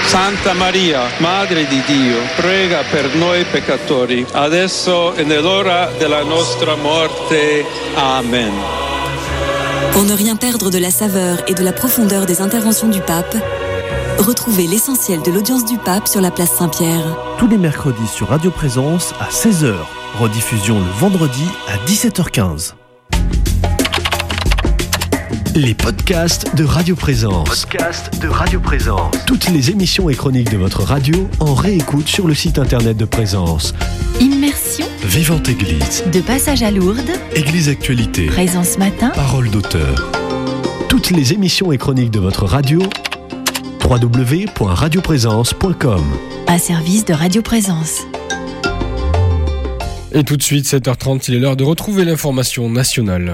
Santa Maria, Madre di Dio, prega per noi peccatori, adesso e nell'ora della nostra morte. Amen. Pour ne rien perdre de la saveur et de la profondeur des interventions du pape, retrouvez l'essentiel de l'audience du pape sur la place Saint-Pierre. Tous les mercredis sur Radio Présence à 16h. Rediffusion le vendredi à 17h15. Les podcasts de Radio Présence. Toutes les émissions et chroniques de votre radio en réécoute sur le site internet de Présence. Immersion. Vivante Église. De passage à Lourdes. Église Actualité. Présence matin. Parole d'auteur. Toutes les émissions et chroniques de votre radio. www.radioprésence.com. Un service de Radio Présence. Et tout de suite, 7h30, il est l'heure de retrouver l'information nationale.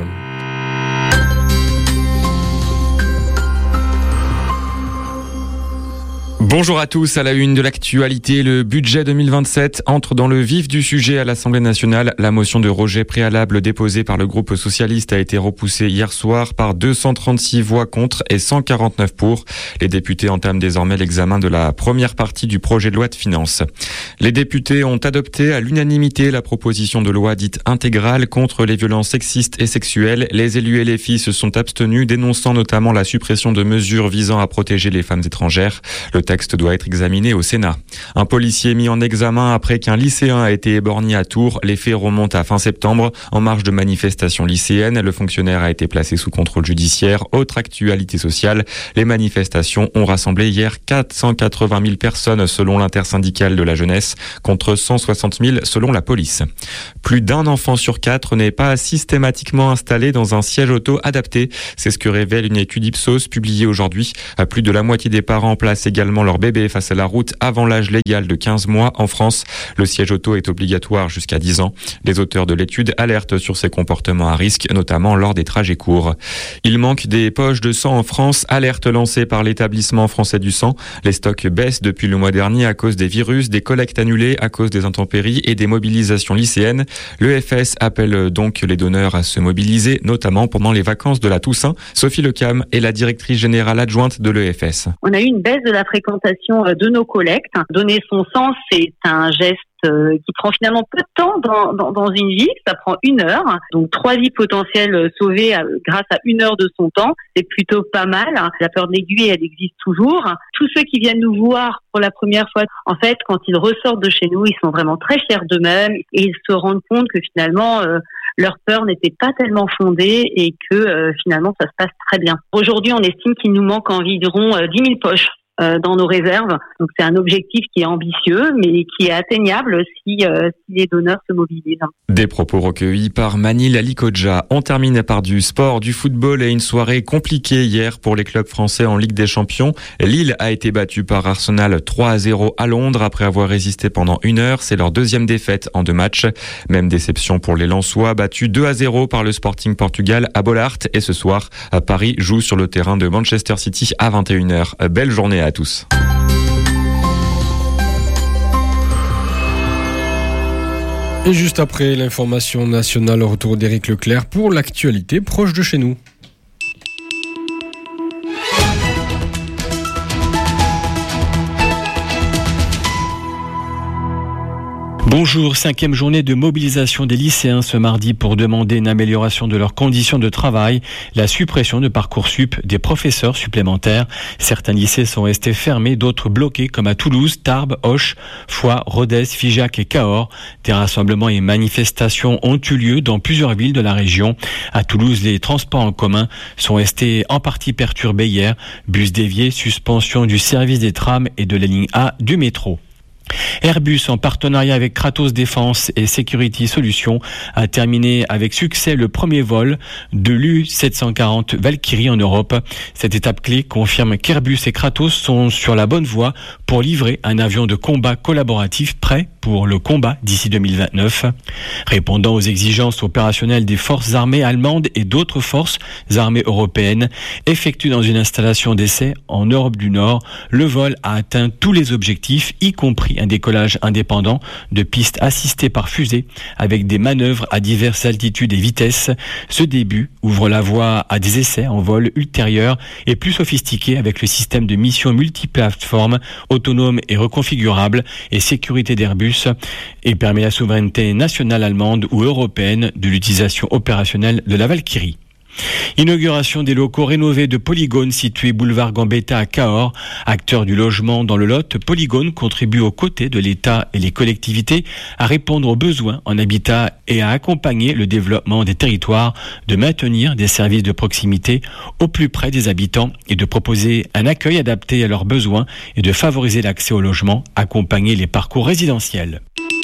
Bonjour à tous, à la une de l'actualité, le budget 2027 entre dans le vif du sujet à l'Assemblée nationale. La motion de rejet préalable déposée par le groupe socialiste a été repoussée hier soir par 236 voix contre et 149 pour. Les députés entament désormais l'examen de la première partie du projet de loi de finances. Les députés ont adopté à l'unanimité la proposition de loi dite intégrale contre les violences sexistes et sexuelles. Les élus et les filles se sont abstenus, dénonçant notamment la suppression de mesures visant à protéger les femmes étrangères. Le texte doit être examiné au Sénat. Un policier mis en examen après qu'un lycéen a été éborgné à Tours. Les faits remontent à fin septembre. En marge de manifestations lycéennes, le fonctionnaire a été placé sous contrôle judiciaire. Autre actualité sociale, les manifestations ont rassemblé hier 480 000 personnes selon l'intersyndicale de la jeunesse, contre 160 000 selon la police. Plus d'un enfant sur 4 n'est pas systématiquement installé dans un siège auto adapté. C'est ce que révèle une étude Ipsos publiée aujourd'hui. Plus de la moitié des parents placent également leur bébé face à la route avant l'âge légal de 15 mois en France. Le siège auto est obligatoire jusqu'à 10 ans. Les auteurs de l'étude alertent sur ces comportements à risque, notamment lors des trajets courts. Il manque des poches de sang en France, alerte lancée par l'établissement français du sang. Les stocks baissent depuis le mois dernier à cause des virus, des collectes annulées à cause des intempéries et des mobilisations lycéennes. L'EFS appelle donc les donneurs à se mobiliser, notamment pendant les vacances de la Toussaint. Sophie Lecam est la directrice générale adjointe de l'EFS. On a eu une baisse de la fréquentation de nos collectes. Donner son sang, c'est un geste qui prend finalement peu de temps dans une vie, ça prend 1 heure. Donc 3 vies potentielles sauvées grâce à 1 heure de son temps, c'est plutôt pas mal. La peur de l'aiguille, elle existe toujours. Tous ceux qui viennent nous voir pour la première fois, en fait, quand ils ressortent de chez nous, ils sont vraiment très fiers d'eux-mêmes et ils se rendent compte que finalement, leur peur n'était pas tellement fondée et que finalement, ça se passe très bien. Aujourd'hui, on estime qu'il nous manque environ 10 000 poches dans nos réserves. Donc c'est un objectif qui est ambitieux, mais qui est atteignable si les donneurs se mobilisent. Des propos recueillis par Manil Alikodja. On termine par du sport, du football et une soirée compliquée hier pour les clubs français en Ligue des Champions. Lille a été battue par Arsenal 3-0 à Londres après avoir résisté pendant 1 heure. C'est leur 2e défaite en 2 matchs. Même déception pour les Lensois, battus 2-0 par le Sporting Portugal à Bollaert. Et ce soir, Paris joue sur le terrain de Manchester City à 21h. Belle journée à tous. Et juste après l'information nationale, retour d'Éric Leclerc pour l'actualité proche de chez nous. Bonjour, 5e journée de mobilisation des lycéens ce mardi pour demander une amélioration de leurs conditions de travail, la suppression de Parcoursup, des professeurs supplémentaires. Certains lycées sont restés fermés, d'autres bloqués comme à Toulouse, Tarbes, Auch, Foix, Rodez, Figeac et Cahors. Des rassemblements et manifestations ont eu lieu dans plusieurs villes de la région. À Toulouse, les transports en commun sont restés en partie perturbés hier. Bus déviés, suspension du service des trams et de la ligne A du métro. Airbus, en partenariat avec Kratos Défense et Security Solutions, a terminé avec succès le premier vol de l'U-740 Valkyrie en Europe. Cette étape clé confirme qu'Airbus et Kratos sont sur la bonne voie pour livrer un avion de combat collaboratif prêt pour le combat d'ici 2029. Répondant aux exigences opérationnelles des forces armées allemandes et d'autres forces armées européennes, effectuées dans une installation d'essai en Europe du Nord, le vol a atteint tous les objectifs, y compris un décollage indépendant de pistes assistées par fusée avec des manœuvres à diverses altitudes et vitesses. Ce début ouvre la voie à des essais en vol ultérieurs et plus sophistiqués avec le système de mission multiplateforme, autonome et reconfigurable et sécurité d'Airbus et permet la souveraineté nationale allemande ou européenne de l'utilisation opérationnelle de la Valkyrie. Inauguration des locaux rénovés de Polygone situés boulevard Gambetta à Cahors. Acteur du logement dans le Lot, Polygone contribue aux côtés de l'État et les collectivités à répondre aux besoins en habitat et à accompagner le développement des territoires, de maintenir des services de proximité au plus près des habitants et de proposer un accueil adapté à leurs besoins et de favoriser l'accès au logement, accompagner les parcours résidentiels.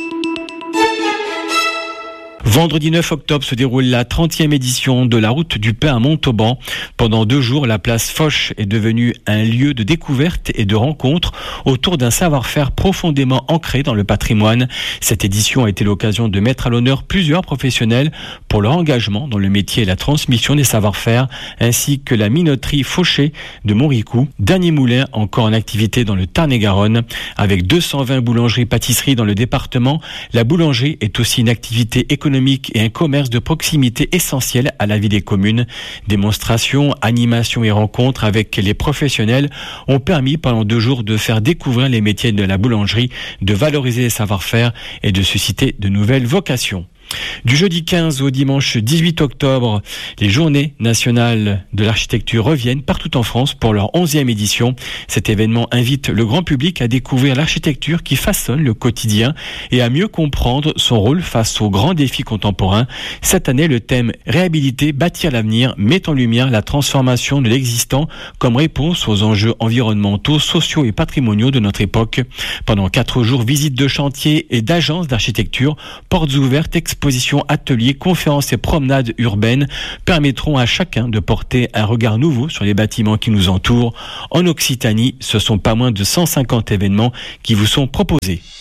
Vendredi 9 octobre se déroule la 30e édition de la Route du Pain à Montauban. Pendant 2 jours, la place Foch est devenue un lieu de découverte et de rencontre autour d'un savoir-faire profondément ancré dans le patrimoine. Cette édition a été l'occasion de mettre à l'honneur plusieurs professionnels pour leur engagement dans le métier et la transmission des savoir-faire, ainsi que la minoterie Fauché de Montricou, dernier moulin encore en activité dans le Tarn-et-Garonne. Avec 220 boulangeries-pâtisseries dans le département, la boulangerie est aussi une activité économique et un commerce de proximité essentiel à la vie des communes. Démonstrations, animations et rencontres avec les professionnels ont permis pendant 2 jours de faire découvrir les métiers de la boulangerie, de valoriser les savoir-faire et de susciter de nouvelles vocations. Du jeudi 15 au dimanche 18 octobre, les journées nationales de l'architecture reviennent partout en France pour leur 11e édition. Cet événement invite le grand public à découvrir l'architecture qui façonne le quotidien et à mieux comprendre son rôle face aux grands défis contemporains. Cette année, le thème « Réhabiliter, bâtir l'avenir » met en lumière la transformation de l'existant comme réponse aux enjeux environnementaux, sociaux et patrimoniaux de notre époque. Pendant 4 jours, visites de chantiers et d'agences d'architecture, portes ouvertes, expositions, ateliers, conférences et promenades urbaines permettront à chacun de porter un regard nouveau sur les bâtiments qui nous entourent. En Occitanie, ce sont pas moins de 150 événements qui vous sont proposés.